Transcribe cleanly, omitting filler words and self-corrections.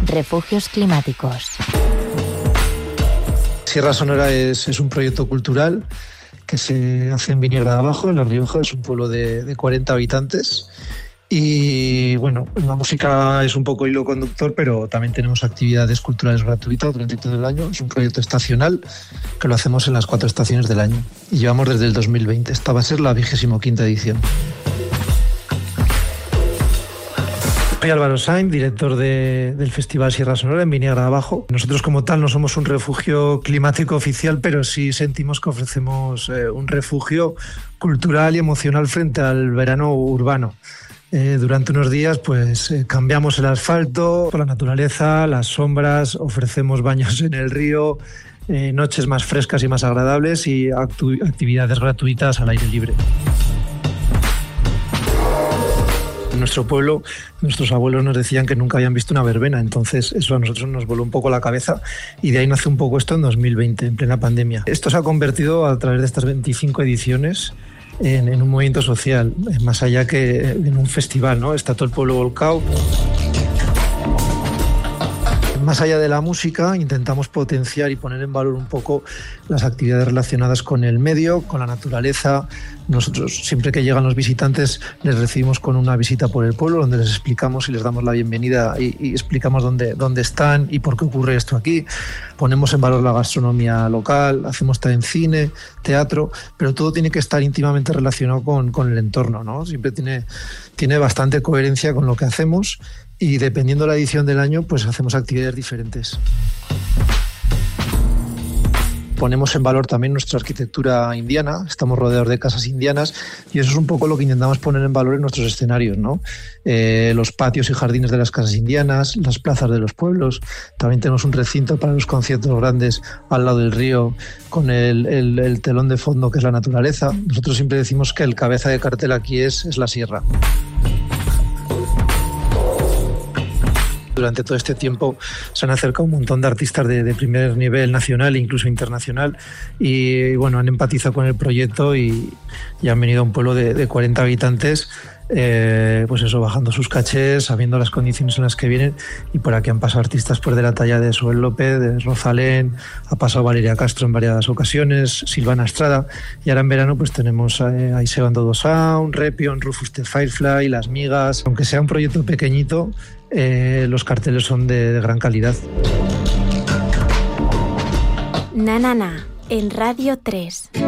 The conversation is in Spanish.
Refugios climáticos. Sierra Sonora es un proyecto cultural que se hace en Viniegra de Abajo, en La Rioja. Es un pueblo de 40 habitantes. Y bueno, la música es un poco hilo conductor, pero también tenemos actividades culturales gratuitas durante todo el año. Es un proyecto estacional que lo hacemos en las 4 estaciones del año. Y llevamos desde el 2020. Esta va a ser la 25ª edición. Soy Álvaro Sainz, director del Festival Sierra Sonora en Viniegra de Abajo. Nosotros como tal no somos un refugio climático oficial, pero sí sentimos que ofrecemos un refugio cultural y emocional frente al verano urbano. Durante unos días pues cambiamos el asfalto por la naturaleza, las sombras, ofrecemos baños en el río, noches más frescas y más agradables y actividades gratuitas al aire libre. En nuestro pueblo, nuestros abuelos nos decían que nunca habían visto una verbena, entonces eso a nosotros nos voló un poco la cabeza y de ahí nace un poco esto en 2020, en plena pandemia. Esto se ha convertido a través de estas 25 ediciones en un movimiento social, más allá que en un festival, ¿no? Está todo el pueblo volcado. Más allá de la música, intentamos potenciar y poner en valor un poco las actividades relacionadas con el medio, con la naturaleza. Nosotros, siempre que llegan los visitantes, les recibimos con una visita por el pueblo, donde les explicamos y les damos la bienvenida y explicamos dónde están y por qué ocurre esto aquí. Ponemos en valor la gastronomía local, hacemos también cine, teatro, pero todo tiene que estar íntimamente relacionado con el entorno, ¿no? Siempre tiene bastante coherencia con lo que hacemos. Y dependiendo de la edición del año, pues hacemos actividades diferentes. Ponemos en valor también nuestra arquitectura indiana, estamos rodeados de casas indianas y eso es un poco lo que intentamos poner en valor en nuestros escenarios, ¿no? Los patios y jardines de las casas indianas, las plazas de los pueblos. También tenemos un recinto para los conciertos grandes al lado del río con el telón de fondo que es la naturaleza. Nosotros siempre decimos que el cabeza de cartel aquí es la sierra. Durante todo este tiempo se han acercado un montón de artistas de primer nivel nacional e incluso internacional y bueno, han empatizado con el proyecto y han venido a un pueblo de 40 habitantes, pues eso, bajando sus cachés, sabiendo las condiciones en las que vienen, y por aquí han pasado artistas pues de la talla de Soel López, de Rosalén, ha pasado Valeria Castro en varias ocasiones, Silvana Estrada, y ahora en verano pues tenemos a Isebando Do Sound, Repion, Rufus the Firefly, Las Migas. Aunque sea un proyecto pequeñito, los carteles son de gran calidad. Na, na, na, en Radio 3.